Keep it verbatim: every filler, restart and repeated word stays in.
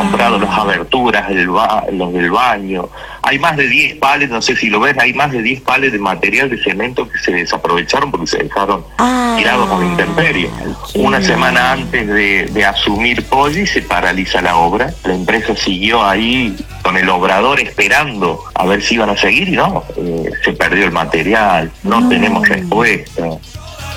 comprado las aberturas, el ba los del baño. Hay más de diez palets, no sé si lo ves, hay más de diez palets de material de cemento que se desaprovecharon porque se dejaron ah, tirados con intemperie. Una mal. semana antes de, de asumir Poggi se paraliza la obra. La empresa siguió ahí con el obrador esperando a ver si iban a seguir y no, eh, se perdió el material, no, no. tenemos respuesta.